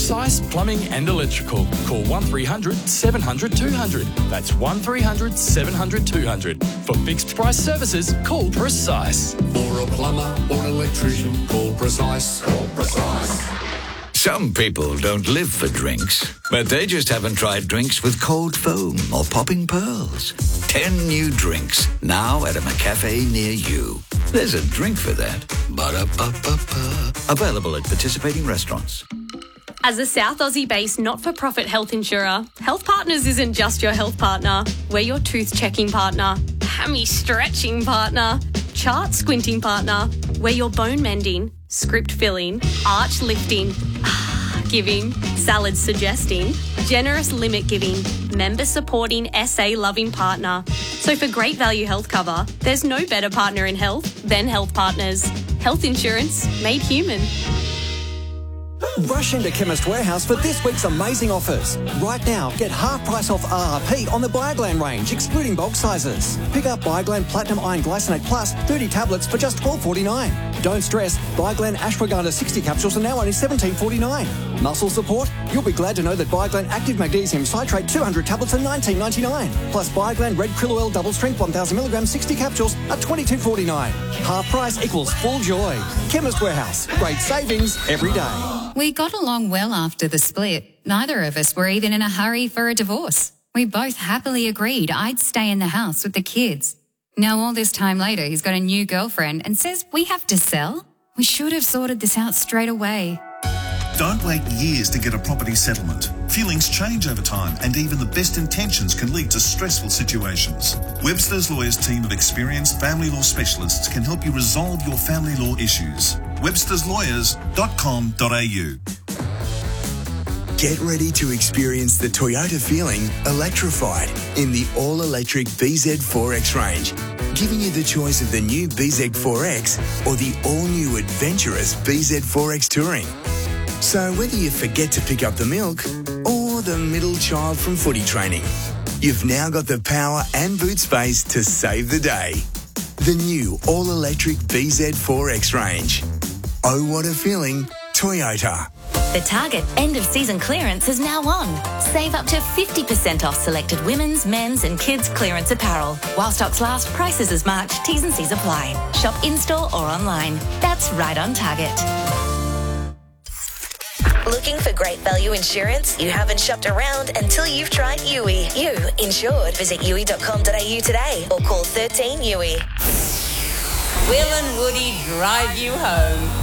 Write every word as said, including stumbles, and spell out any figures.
Precise Plumbing and Electrical. Call one three hundred seven hundred two hundred. That's one three hundred seven hundred two hundred. For fixed price services, call Precise. For a plumber or an electrician, call Precise. Call Precise. Some people don't live for drinks, but they just haven't tried drinks with cold foam or popping pearls. Ten new drinks, now at a McCafe near you. There's a drink for that. Ba-da-ba-ba-ba. Available at participating restaurants. As a South Aussie-based not-for-profit health insurer, Health Partners isn't just your health partner. We're your tooth-checking partner, hammy-stretching partner, chart-squinting partner. We're your bone-mending, script-filling, arch-lifting, giving, salad-suggesting, generous limit-giving, member-supporting, S A-loving partner. So for great value health cover, there's no better partner in health than Health Partners. Health insurance made human. Rush into Chemist Warehouse for this week's amazing offers. Right now, get half price off R R P on the Bioglan range, excluding bulk sizes. Pick up Bioglan Platinum Iron Glycinate Plus thirty tablets for just twelve forty-nine. Don't stress, Bioglan Ashwagandha sixty capsules are now only seventeen forty-nine. Muscle support? You'll be glad to know that Bioglan Active Magnesium Citrate two hundred tablets are nineteen ninety-nine. Plus Bioglan Red Krill Oil Double Strength one thousand milligrams sixty capsules are twenty-two forty-nine. Half price equals full joy. Chemist Warehouse. Great savings every day. We got along well after the split. Neither of us were even in a hurry for a divorce. We both happily agreed I'd stay in the house with the kids. Now all this time later, he's got a new girlfriend and says we have to sell? We should have sorted this out straight away. Don't wait years to get a property settlement. Feelings change over time, and even the best intentions can lead to stressful situations. Webster's Lawyers team of experienced family law specialists can help you resolve your family law issues. websters lawyers dot com dot a u. Get ready to experience the Toyota feeling electrified in the all-electric B Z four X range, giving you the choice of the new B Z four X or the all-new adventurous B Z four X Touring. So whether you forget to pick up the milk or the middle child from footy training, you've now got the power and boot space to save the day. The new all-electric B Z four X range. Oh, what a feeling, Toyota. The Target end-of-season clearance is now on. Save up to fifty percent off selected women's, men's and kids' clearance apparel. While stocks last, prices as March. T's and C's apply. Shop in-store or online. That's right on Target. Looking for great value insurance? You haven't shopped around until you've tried U I. You insured. Visit U I dot com dot a u today or call thirteen U I. Will and Woody drive you home.